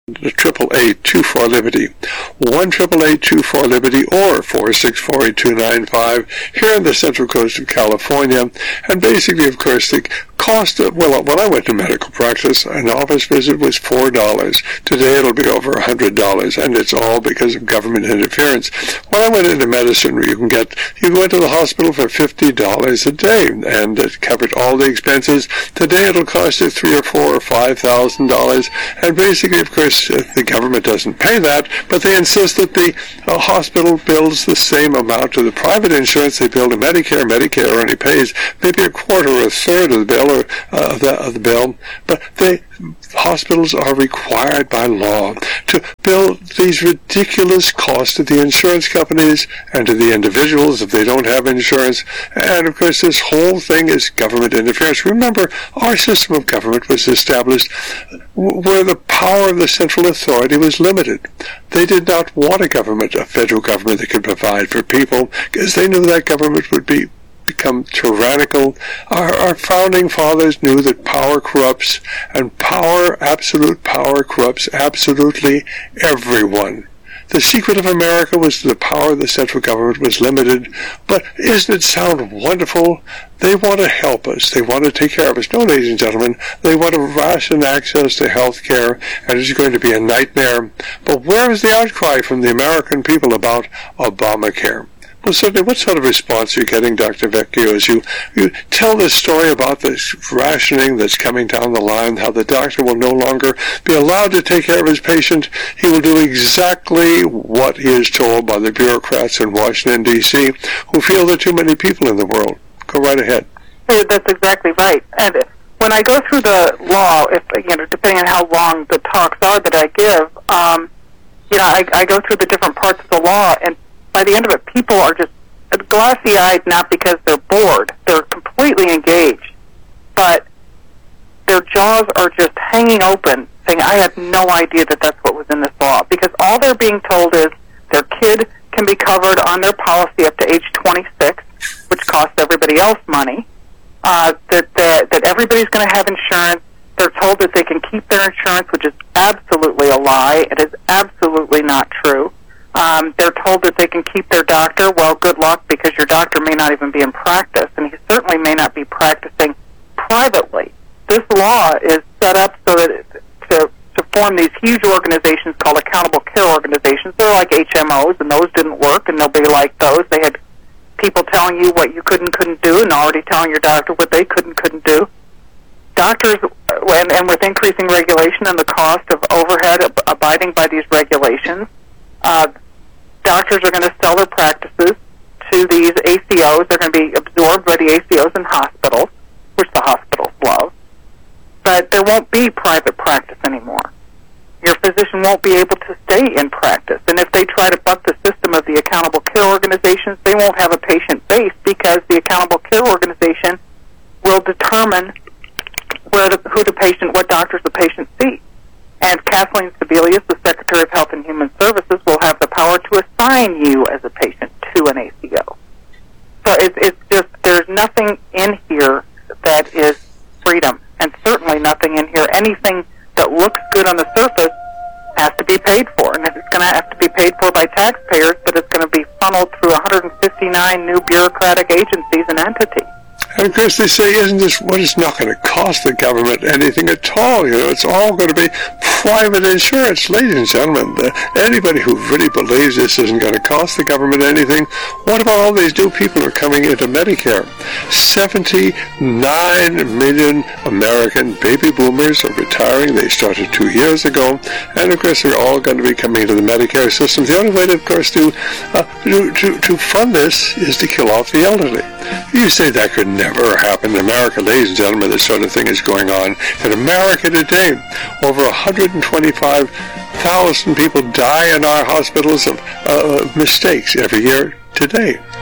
the 888-24-LIBERTY, 1-888-24-LIBERTY, or 464-8295 here on the Central Coast of California. And basically, of course, the cost of, well, when I went to medical practice, an office visit was $4. Today it'll be over $100, and it's all because of government interference. When I went into medicine, you went to the hospital for $50 a day, and it covered all the expenses. Today it'll cost you $3,000 or $4,000 or $5,000, and basically, of course, the government doesn't pay that, but they insist that the hospital bills the same amount to the private insurance they bill to Medicare. Medicare only pays maybe a quarter or a third of the bill, or of the bill, but hospitals are required by law to bill these ridiculous costs to the insurance companies and to the individuals if they don't have insurance. And of course, this whole thing is government interference. Remember, our system of government was established where the power of the central authority was limited. They did not want a federal government that could provide for people, because they knew that government would become tyrannical. Our founding fathers knew that power corrupts, and absolute power corrupts absolutely everyone. The secret of America was that the power of the central government was limited, but doesn't it sound wonderful? They want to help us. They want to take care of us. No, ladies and gentlemen, they want to ration access to health care, and it's going to be a nightmare. But where is the outcry from the American people about Obamacare? Well, certainly, what sort of response are you getting, Dr. Vecchio, as you tell this story about this rationing that's coming down the line, how the doctor will no longer be allowed to take care of his patient? He will do exactly what he is told by the bureaucrats in Washington, D.C., who feel there are too many people in the world. Go right ahead. That's exactly right. And when I go through the law, depending on how long the talks are that I give, I go through the different parts of the law, and by the end of it, people are just glassy-eyed, not because they're bored. They're completely engaged. But their jaws are just hanging open, saying, I have no idea that that's what was in this law. Because all they're being told is their kid can be covered on their policy up to age 26, which costs everybody else money, that everybody's going to have insurance. They're told that they can keep their insurance, which is absolutely a lie. It is absolutely not true. They're told that they can keep their doctor. Well, good luck, because your doctor may not even be in practice, and he certainly may not be practicing privately. This law is set up so that to form these huge organizations called accountable care organizations. They're like HMOs, and those didn't work, and nobody liked those. They had people telling you what you couldn't do, and already telling your doctor what they couldn't do. Doctors, and with increasing regulation and the cost of overhead abiding by these regulations, doctors are going to sell their practices to these ACOs. They're going to be absorbed by the ACOs in hospitals, which the hospitals love. But there won't be private practice anymore. Your physician won't be able to stay in practice. And if they try to buck the system of the accountable care organizations, they won't have a patient base, because the accountable care organization will determine what doctors the patient sees. And Kathleen Sebelius, the Secretary of Health and Human Services, will have the power to assign you as a patient to an ACO. So it's just, there's nothing in here that is freedom, and certainly nothing in here. Anything that looks good on the surface has to be paid for, and it's going to have to be paid for by taxpayers, but it's going to be funneled through 159 new bureaucratic agencies and entities. And of course they say, isn't this what is not going to cost the government anything at all? It's all going to be private insurance. Ladies and gentlemen, anybody who really believes this isn't going to cost the government anything, what about all these new people who are coming into Medicare? 79 million American baby boomers are retiring. They started 2 years ago. And of course they're all going to be coming into the Medicare system. The only way, of course, to fund this is to kill off the elderly. You say that could never happen in America. Ladies and gentlemen, this sort of thing is going on in America today. Over 125,000 people die in our hospitals of mistakes every year today.